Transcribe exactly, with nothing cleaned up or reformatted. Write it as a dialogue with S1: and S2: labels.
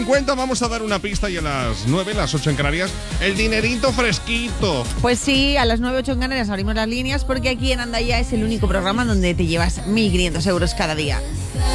S1: cincuenta vamos a dar una pista y a las nueve, las ocho en Canarias, el dinerito fresquito.
S2: Pues sí, a las nueve ocho en Canarias abrimos las líneas porque aquí en Andaya es el único programa donde te llevas mil quinientos euros cada día.